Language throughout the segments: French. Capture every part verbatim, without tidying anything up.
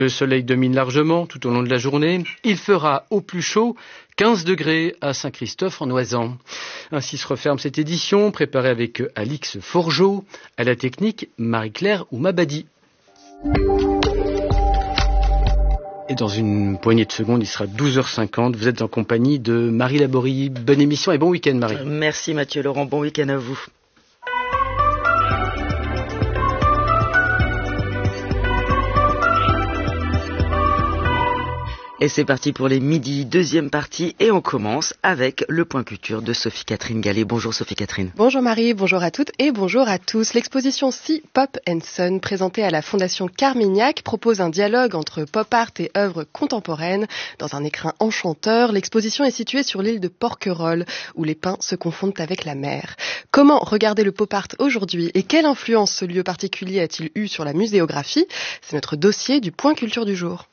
Le soleil domine largement tout au long de la journée. Il fera au plus chaud quinze degrés à Saint-Christophe-en-Oisans. Ainsi se referme cette édition, préparée avec Alix Forgeot, à la technique Marie-Claire Oumabadi. Et dans une poignée de secondes, il sera douze heures cinquante. Vous êtes en compagnie de Marie Laborie. Bonne émission et bon week-end, Marie. Merci Mathieu Laurent, bon week-end à vous. Et c'est parti pour les midis, deuxième partie, et on commence avec le point culture de Sophie-Catherine Gallet. Bonjour Sophie-Catherine. Bonjour Marie, bonjour à toutes et bonjour à tous. L'exposition Sea, Pop and Sun, présentée à la Fondation Carmignac, propose un dialogue entre pop art et œuvres contemporaines. Dans un écrin enchanteur, l'exposition est située sur l'île de Porquerolles, où les pins se confondent avec la mer. Comment regarder le pop art aujourd'hui et quelle influence ce lieu particulier a-t-il eu sur la muséographie? C'est notre dossier du point culture du jour.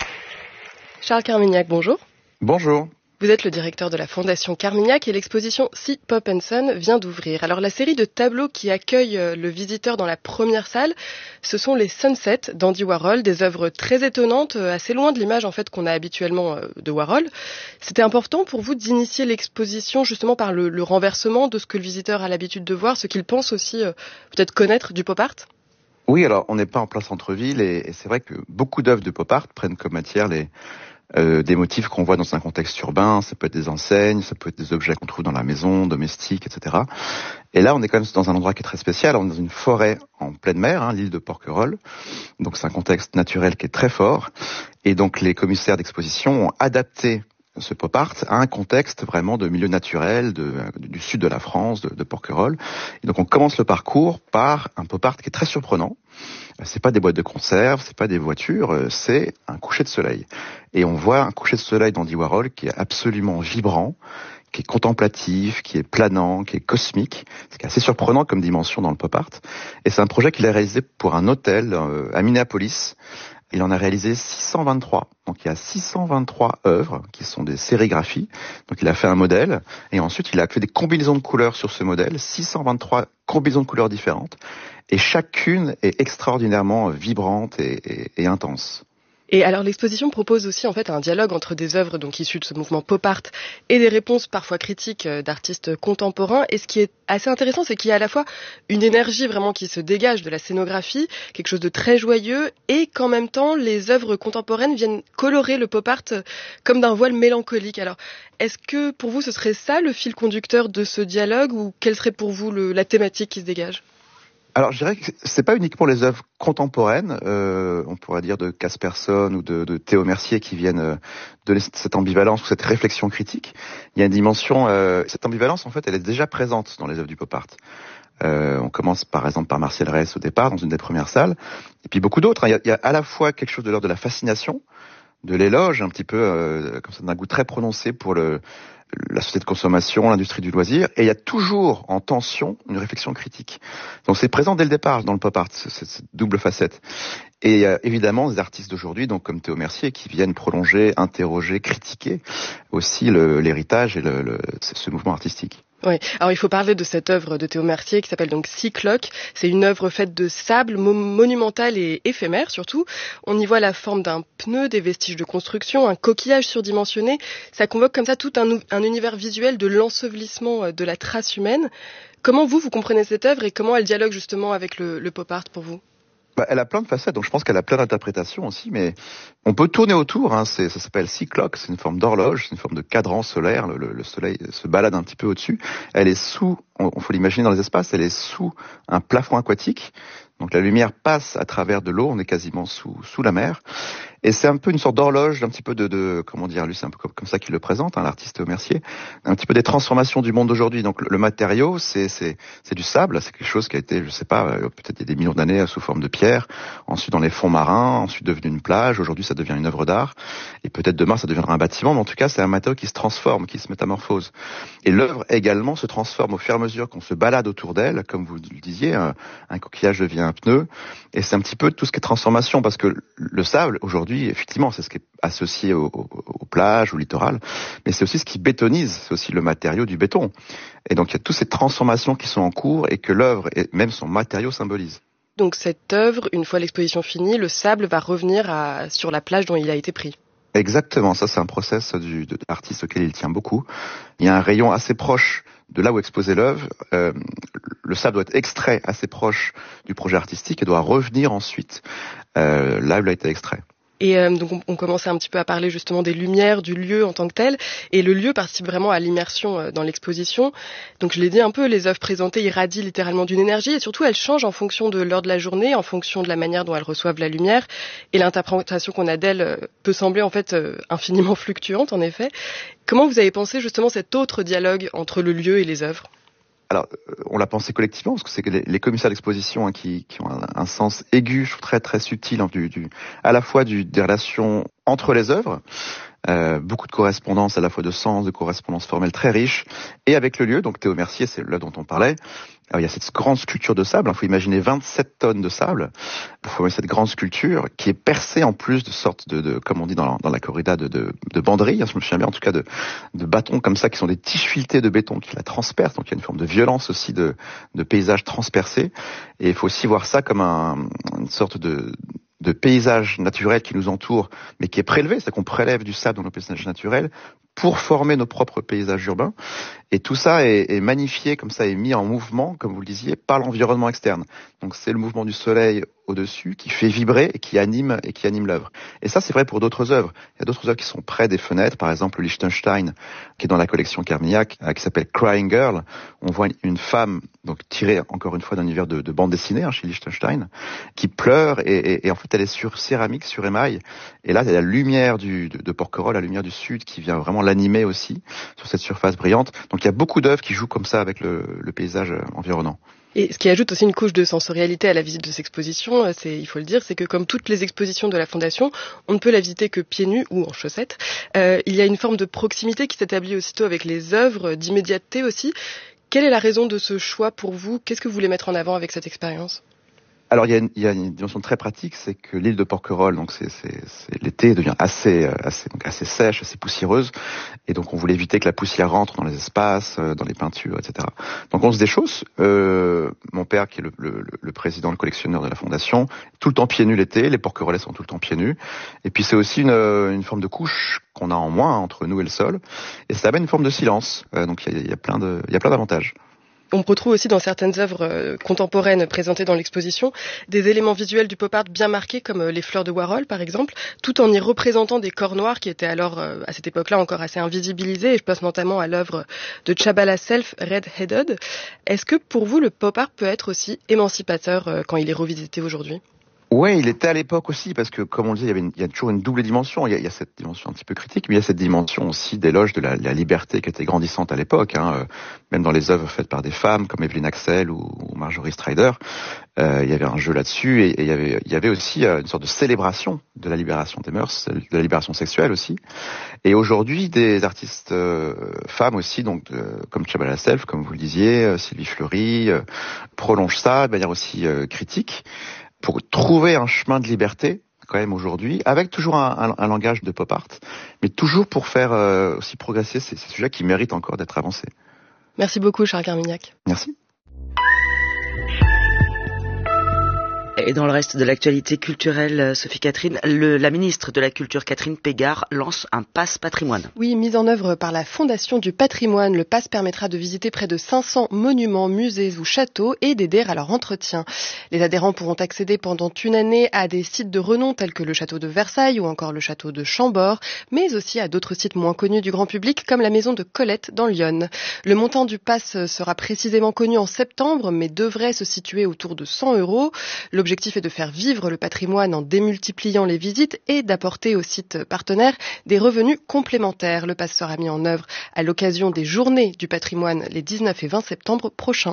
Charles Carmignac, bonjour. Bonjour. Vous êtes le directeur de la Fondation Carmignac et l'exposition Sea, Pop and Sun vient d'ouvrir. Alors la série de tableaux qui accueille le visiteur dans la première salle, ce sont les Sunsets d'Andy Warhol, des œuvres très étonnantes, assez loin de l'image en fait qu'on a habituellement de Warhol. C'était important pour vous d'initier l'exposition justement par le, le renversement de ce que le visiteur a l'habitude de voir, ce qu'il pense aussi euh, peut-être connaître du pop art? Oui, alors on n'est pas en plein centre-ville et, et c'est vrai que beaucoup d'œuvres de pop art prennent comme matière les euh, des motifs qu'on voit dans un contexte urbain. Ça peut être des enseignes, ça peut être des objets qu'on trouve dans la maison, domestiques, et cetera. Et là, on est quand même dans un endroit qui est très spécial. On est dans une forêt en pleine mer, hein, l'île de Porquerolles. Donc c'est un contexte naturel qui est très fort. Et donc les commissaires d'exposition ont adapté ce pop art a un contexte vraiment de milieu naturel de, du sud de la France, de, de Porquerolles. Et donc on commence le parcours par un pop art qui est très surprenant. C'est pas des boîtes de conserve, c'est pas des voitures, c'est un coucher de soleil. Et on voit un coucher de soleil d'Andy Warhol qui est absolument vibrant, qui est contemplatif, qui est planant, qui est cosmique. C'est assez surprenant comme dimension dans le pop art. Et c'est un projet qu'il a réalisé pour un hôtel euh, à Minneapolis. Il en a réalisé six cent vingt-trois. Donc il y a six cent vingt-trois œuvres qui sont des sérigraphies. Donc il a fait un modèle et ensuite il a fait des combinaisons de couleurs sur ce modèle, six cent vingt-trois combinaisons de couleurs différentes. Et chacune est extraordinairement vibrante et, et, et intense. Et alors l'exposition propose aussi en fait un dialogue entre des œuvres donc issues de ce mouvement pop art et des réponses parfois critiques d'artistes contemporains. Et ce qui est assez intéressant, c'est qu'il y a à la fois une énergie vraiment qui se dégage de la scénographie, quelque chose de très joyeux, et qu'en même temps les œuvres contemporaines viennent colorer le pop art comme d'un voile mélancolique. Alors est-ce que pour vous ce serait ça le fil conducteur de ce dialogue, ou quelle serait pour vous le, la thématique qui se dégage ? Alors, je dirais que c'est pas uniquement les œuvres contemporaines, euh, on pourrait dire de Casperson ou de, de Théo Mercier qui viennent donner cette ambivalence ou cette réflexion critique. Il y a une dimension, euh, cette ambivalence en fait, elle est déjà présente dans les œuvres du pop art. Euh, on commence par exemple par Martial Reyes au départ, dans une des premières salles, et puis beaucoup d'autres. Hein. Il, y a, il y a à la fois quelque chose de l'ordre de la fascination, de l'éloge, un petit peu euh, comme ça, d'un goût très prononcé pour le la société de consommation, l'industrie du loisir, et il y a toujours en tension une réflexion critique. Donc c'est présent dès le départ dans le pop art, cette, cette double facette. Et il y a évidemment des artistes d'aujourd'hui, donc comme Théo Mercier, qui viennent prolonger, interroger, critiquer aussi le, l'héritage et le, le, ce mouvement artistique. Oui, alors il faut parler de cette œuvre de Théo Mercier qui s'appelle donc Sea Clock. C'est une œuvre faite de sable, mo- monumentale et éphémère surtout. On y voit la forme d'un pneu, des vestiges de construction, un coquillage surdimensionné. Ça convoque comme ça tout un, un univers visuel de l'ensevelissement de la trace humaine. Comment vous, vous comprenez cette œuvre et comment elle dialogue justement avec le, le pop art pour vous ? Bah, elle a plein de facettes, donc je pense qu'elle a plein d'interprétations aussi, mais on peut tourner autour, hein, c'est, ça s'appelle Sea Clock, c'est une forme d'horloge, c'est une forme de cadran solaire, le, le, le soleil se balade un petit peu au-dessus, elle est sous, on, on faut l'imaginer dans les espaces, elle est sous un plafond aquatique, donc la lumière passe à travers de l'eau, on est quasiment sous, sous la mer, et c'est un peu une sorte d'horloge, un petit peu de, de comment dire, lui c'est un peu comme, comme ça qu'il le présente, hein, l'artiste Mercier, un petit peu des transformations du monde d'aujourd'hui. Donc le, le matériau, c'est, c'est, c'est du sable, c'est quelque chose qui a été, je sais pas, peut-être il y a des millions d'années sous forme de pierre, ensuite dans les fonds marins, ensuite devenu une plage, aujourd'hui ça devient une œuvre d'art, et peut-être demain ça deviendra un bâtiment, mais en tout cas c'est un matériau qui se transforme, qui se métamorphose. Et l'œuvre également se transforme au fur et à mesure qu'on se balade autour d'elle, comme vous le disiez, un, un coquillage devient un pneu, et c'est un petit peu tout ce qui est transformation, parce que le sable, aujourd'hui, effectivement, c'est ce qui est associé aux, aux, aux plages, au littoral, mais c'est aussi ce qui bétonise, c'est aussi le matériau du béton. Et donc il y a toutes ces transformations qui sont en cours et que l'œuvre et même son matériau symbolise. donc cette œuvre, une fois l'exposition finie, le sable va revenir à, sur la plage dont il a été pris. Exactement, ça c'est un process du, de l'artiste auquel il tient beaucoup. Il y a un rayon assez proche de là où exposer l'œuvre. Euh, le sable doit être extrait assez proche du projet artistique et doit revenir ensuite euh, là où il a été extrait. Et euh, donc on, on commençait un petit peu à parler justement des lumières, du lieu en tant que tel. Et le lieu participe vraiment à l'immersion euh, dans l'exposition. Donc je l'ai dit un peu, les œuvres présentées irradient littéralement d'une énergie et surtout elles changent en fonction de l'heure de la journée, en fonction de la manière dont elles reçoivent la lumière. Et l'interprétation qu'on a d'elles euh, peut sembler en fait euh, infiniment fluctuante en effet. Comment vous avez pensé justement cet autre dialogue entre le lieu et les œuvres ? Alors, on l'a pensé collectivement, parce que c'est que les, les commissaires d'exposition hein, qui, qui ont un, un sens aigu, je trouve très très subtil, hein, du, du, à la fois du, des relations entre les œuvres, euh, beaucoup de correspondances à la fois de sens, de correspondances formelles très riches, et avec le lieu, donc Théo Mercier, c'est l'œuvre dont on parlait. Alors, il y a cette grande sculpture de sable, il faut imaginer vingt-sept tonnes de sable pour former cette grande sculpture qui est percée en plus de sortes de, de comme on dit dans la, dans la corrida, de, de, de banderilles, hein, je me souviens bien en tout cas de, de bâtons comme ça qui sont des tiges filetées de béton qui la transpercent, donc il y a une forme de violence aussi de, de paysage transpercé, et il faut aussi voir ça comme un, une sorte de de paysage naturel qui nous entoure, mais qui est prélevé, c'est-à-dire qu'on prélève du sable dans nos paysages naturels pour former nos propres paysages urbains. Et tout ça est, est magnifié, comme ça, est mis en mouvement, comme vous le disiez, par l'environnement externe. Donc c'est le mouvement du soleil au-dessus qui fait vibrer et qui anime et qui anime l'œuvre. Et ça, c'est vrai pour d'autres œuvres. Il y a d'autres œuvres qui sont près des fenêtres, par exemple le Liechtenstein, qui est dans la collection Carmignac, qui s'appelle Crying Girl. On voit une femme, donc tirée encore une fois d'un univers de, de bande dessinée hein, chez Liechtenstein, qui pleure et, et, et en fait elle est sur céramique, sur émail. Et là, il y a la lumière du, de, de Porquerolles, la lumière du sud, qui vient vraiment l'animer aussi sur cette surface brillante. Donc il y a beaucoup d'œuvres qui jouent comme ça avec le, le paysage environnant. Et ce qui ajoute aussi une couche de sensorialité à la visite de cette exposition, c'est, il faut le dire, c'est que comme toutes les expositions de la Fondation, on ne peut la visiter que pieds nus ou en chaussettes. Euh, il y a une forme de proximité qui s'établit aussitôt avec les œuvres, d'immédiateté aussi. Quelle est la raison de ce choix pour vous ? Qu'est-ce que vous voulez mettre en avant avec cette expérience ? Alors il y, a une, il y a une dimension très pratique, c'est que l'île de Porquerolles, donc c'est, c'est, c'est l'été devient assez, assez, donc assez sèche, assez poussiéreuse, et donc on voulait éviter que la poussière rentre dans les espaces, dans les peintures, et cetera. Donc on se déchausse. Euh, mon père, qui est le, le, le président, le collectionneur de la fondation, tout le temps pieds nus l'été. Les Porquerolles sont tout le temps pieds nus. Et puis c'est aussi une, une forme de couche qu'on a en moins hein, entre nous et le sol, et ça amène une forme de silence. Euh, donc il y a, il y a plein de, il y a plein d'avantages. On retrouve aussi dans certaines œuvres euh, contemporaines présentées dans l'exposition des éléments visuels du pop art bien marqués comme euh, les fleurs de Warhol par exemple, tout en y représentant des corps noirs qui étaient alors euh, à cette époque-là encore assez invisibilisés, et je pense notamment à l'œuvre de Chabala Self, Red Headed. Est-ce que pour vous le pop art peut être aussi émancipateur euh, quand il est revisité aujourd'hui ? Ouais, il était à l'époque aussi, parce que, comme on le disait, il y avait une, il y a toujours une double dimension. Il y a, il y a cette dimension un petit peu critique, mais il y a cette dimension aussi d'éloge de la, la liberté qui était grandissante à l'époque, hein, euh, même dans les œuvres faites par des femmes comme Evelyn Axel ou, ou Marjorie Strider. Euh, il y avait un jeu là-dessus, et, et il y avait, il y avait aussi euh, une sorte de célébration de la libération des mœurs, de la libération sexuelle aussi. Et aujourd'hui, des artistes euh, femmes aussi, donc euh, comme Chabala Self, comme vous le disiez, euh, Sylvie Fleury, euh, prolongent ça de manière aussi euh, critique, pour trouver un chemin de liberté, quand même aujourd'hui, avec toujours un, un, un langage de pop art, mais toujours pour faire euh, aussi progresser ces, ces sujets qui méritent encore d'être avancés. Merci beaucoup, Charles Carmignac. Merci. Et dans le reste de l'actualité culturelle, Sophie Catherine, le, la ministre de la Culture, Catherine Pégard, lance un pass patrimoine. Oui, mise en œuvre par la Fondation du patrimoine, le pass permettra de visiter près de cinq cents monuments, musées ou châteaux et d'aider à leur entretien. Les adhérents pourront accéder pendant une année à des sites de renom tels que le château de Versailles ou encore le château de Chambord, mais aussi à d'autres sites moins connus du grand public comme la maison de Colette dans l'Yonne. Le montant du pass sera précisément connu en septembre, mais devrait se situer autour de cent euros. L'objectif L'objectif est de faire vivre le patrimoine en démultipliant les visites et d'apporter aux sites partenaires des revenus complémentaires. Le pass sera mis en œuvre à l'occasion des Journées du patrimoine les dix-neuf et vingt septembre prochains.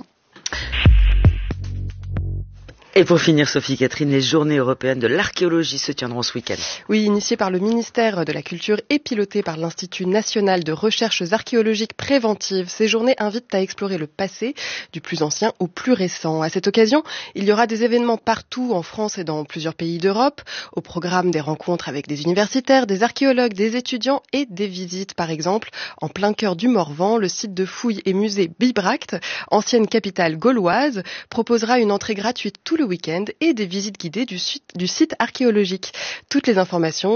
Et pour finir, Sophie Catherine, les Journées européennes de l'archéologie se tiendront ce week-end. Oui, initiées par le ministère de la Culture et pilotées par l'Institut national de recherches archéologiques préventives, ces journées invitent à explorer le passé, du plus ancien au plus récent. À cette occasion, il y aura des événements partout en France et dans plusieurs pays d'Europe. Au programme, des rencontres avec des universitaires, des archéologues, des étudiants et des visites. Par exemple, en plein cœur du Morvan, le site de fouilles et musée Bibracte, ancienne capitale gauloise, proposera une entrée gratuite tout le week-end et des visites guidées du site, du site archéologique. Toutes les informations